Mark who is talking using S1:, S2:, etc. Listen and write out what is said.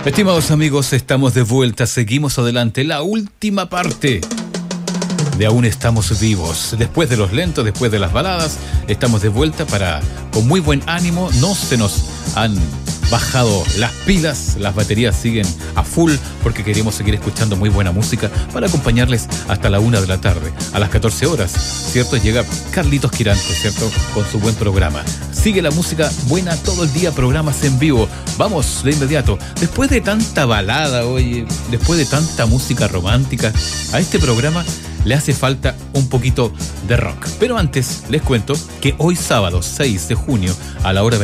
S1: Estimados amigos, estamos de vuelta, seguimos adelante. La última parte de Aún Estamos Vivos. Después de los lentos, después de las baladas, estamos de vuelta con muy buen ánimo. No se nos han bajado las pilas, las baterías siguen a full porque queremos seguir escuchando muy buena música para acompañarles hasta la 1 de la tarde. A las 14 horas, ¿cierto? Llega Carlitos Quirante, ¿cierto? Con su buen programa. Sigue la música buena todo el día, programas en vivo. Vamos de inmediato. Después de tanta balada, oye, después de tanta música romántica, a este programa le hace falta un poquito de rock. Pero antes les cuento que hoy sábado 6 de junio a la hora